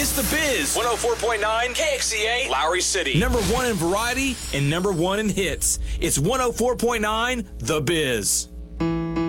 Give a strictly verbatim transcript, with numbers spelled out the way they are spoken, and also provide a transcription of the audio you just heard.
It's The Biz. one oh four point nine K X C A, Lowry City. Number one in variety and number one in hits. It's one oh four point nine The Biz.